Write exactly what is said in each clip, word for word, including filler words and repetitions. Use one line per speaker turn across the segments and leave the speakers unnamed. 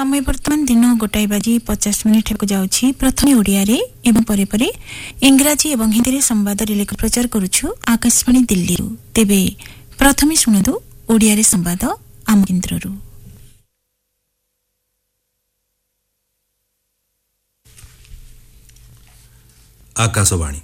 समय वर्तमान दिन गोटाए बाजी पचास मिनिट को जाउछि। प्रथम ओडिया रे एवं परे परे इंग्राजी एवं हिंदी रे संवाद रिलेख प्रचार करूछु आकाशवाणी दिल्ली रु। तेबे प्रथमे सुनदु ओडिया रे संवाद आम केन्द्र रु।
आकाशवाणी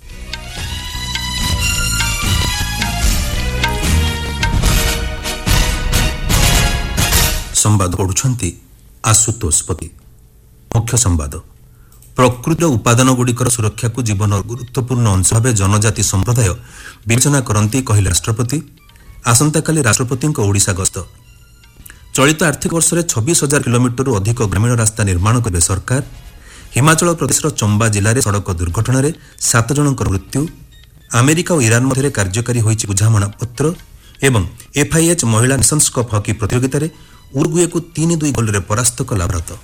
संवाद पढ़ुछंती आशुतोष पति। मुख्य संवाद प्रकृतिर उपादान गुड़िकर सुरक्षा को जीवन गुरुत्वपूर्ण अंश भाव जनजाति संप्रदाय विवेचना करती कहले राष्ट्रपति। आसंताकाली राष्ट्रपति ओडिशा गस्त। चलित आर्थिक वर्ष में छब्बीस हजार किलोमीटर अधिक ग्रामीण रास्ता निर्माण करे सरकार। हिमाचल प्रदेश चंबा जिले में सड़क दुर्घटना रे सात जनक मृत्यु। अमेरिका और ईरान मध्य कार्यकारी होइछि बुझामणा पत्र। एवं एफआईएच महिला नेशंस कप हॉकी प्रतियोगिता रे उरुग्वे को तीन दुई गोल रे परास्त कला भारत।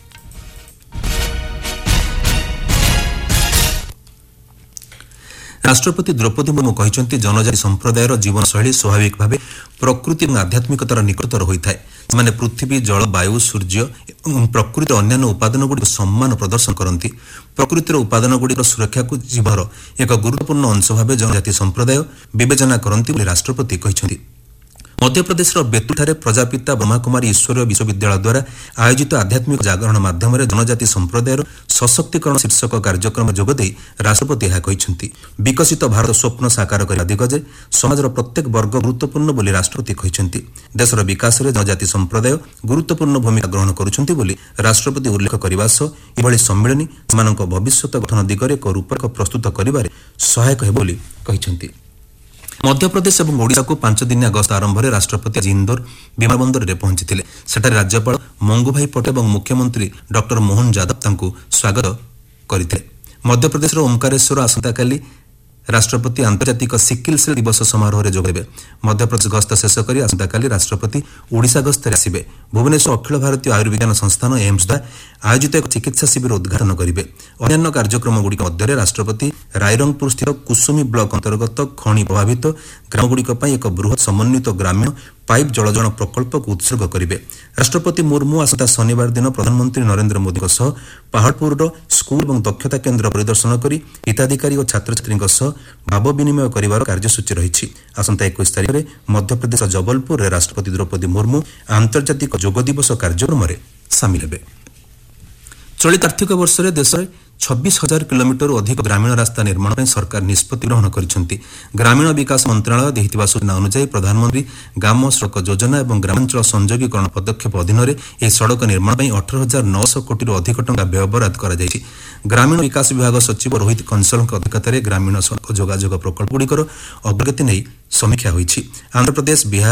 राष्ट्रपति द्रौपदी मुर्मू कहते जनजाति संप्रदायर जीवन शैली स्वाभाविक भाव प्रकृति और आध्यात्मिकतार निकटतर होता है। से पृथ्वी जल वायु सूर्य और प्रकृतिर अन्य उपादान गुड़िक सम्मान प्रदर्शन करती। प्रकृतिर उपादान गुड़िक सुरक्षा को जीवन एक गुरुत्वपूर्ण अंश भाव जनजाति संप्रदाय विवेचना करती राष्ट्रपति कहते। मध्यप्रदेश बेतुल प्रजापिता ब्रह्माकुमारी ईश्वरीय विश्वविद्यालय द्वारा आयोजित आध्यात्मिक जागरण माध्यम जनजाति संप्रदायर सशक्तिकरण शीर्षक कार्यक्रम जोगदे राष्ट्रपति यह कहते। विकसित भारत स्वप्न साकार करने दिगजे समाजर प्रत्येक वर्ग गुरुत्वपूर्ण बोली राष्ट्रपति कहते। देशर विकास में जनजाति संप्रदाय गुरुत्वपूर्ण भूमिका ग्रहण करुछंती बोली राष्ट्रपति उल्लेख करने सह यह सम्मिलनी सेमानक भविष्यत गठन दिगरे एक रूपरेख प्रस्तुत करिबारे सहायक है बोली कहते। मध्यप्रदेश और ओडिशा को पांच दिनिया गस्त आरंभ में राष्ट्रपति आज इंदौर विमानबंदर में पहुंची। सेठारे राज्यपाल मंगूभाई पटेल और मुख्यमंत्री डॉक्टर मोहन यादव तांको स्वागत करते। मध्यप्रदेश ओमकारेश्वर आसंताकाली राष्ट्रपति आंतर्जातिक सिकिल सेल दिवस समारोह में जोगदेवे। मध्यप्रदेश गस्त शेष कर आसंताकाली राष्ट्रपति ओडिशा गस्तर आसिबे। भुवनेश्वर अखिल भारतीय आयुर्विज्ञान संस्थान एम्स द्वारा आयोजित एक चिकित्सा शिविर उद्घाटन करेंगे। अन्य कार्यक्रम गुड़िक मध्य राष्ट्रपति रायरंगपुर स्थित कुसुमी ब्लॉक अंतर्गत खनि प्रभावित ग्रामगुड़िक एक बृहत समन्वित ग्रामीण पाइप जलजन प्रकल्प को उत्सर्ग करेंगे। राष्ट्रपति मुर्मू आसंता शनिवार दिन प्रधानमंत्री नरेंद्र मोदी सह पहाड़पुर स्कूल और दक्षता केन्द्र परिदर्शन कर हिताधिकारी और छात्र छात्री भाव विनिमय कर कार्यसूची रही। आसंता इक्कीस तारीख में मध्यप्रदेश जबलपुर में राष्ट्रपति द्रौपदी मुर्मू आंतर्जातिक योग दिवस कार्यक्रम में सामिल हेबे। चलित आर्थिक वर्ष में देश में छब्बीस हजार किलोमीटर अधिक ग्रामीण रास्ता निर्माण पर सरकार निष्पत्ति ग्रहण करिसेंति। ग्रामीण विकास मंत्रालय देहिथिबा सूचना अनुसार प्रधानमंत्री ग्राम सड़क योजना और ग्रामांचल संयोगीकरण पदक्षेप अधीन यह सड़क निर्माण पर अठारह हजार नौश कोटी अधिक टंका व्यय बराद कर ग्रामीण विकास विभाग सचिव रोहित कंसल अध्यक्षतार ग्रामीण सड़क जोगाजोग प्रकल्पगुड़िकर अग्रगति नहीं समीक्षा होईछि। आंध्र प्रदेश बिहार